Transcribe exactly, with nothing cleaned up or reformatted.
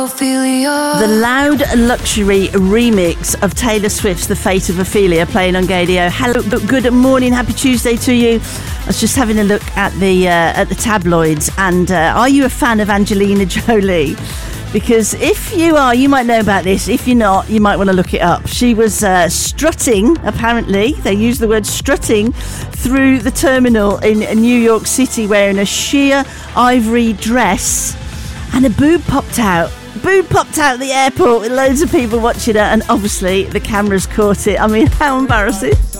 The loud luxury remix of Taylor Swift's The Fate of Ophelia playing on Gaydio. Hello, good morning, happy Tuesday to you. I was just having a look at the uh, at the tabloids, and uh, are you a fan of Angelina Jolie? Because if you are, you might know about this. If you're not, you might want to look it up. She was uh, strutting, apparently, they use the word strutting, through the terminal in New York City wearing a sheer ivory dress, and a boob popped out. Boob popped out at the airport with loads of people watching her, and obviously the cameras caught it. I mean, how embarrassing.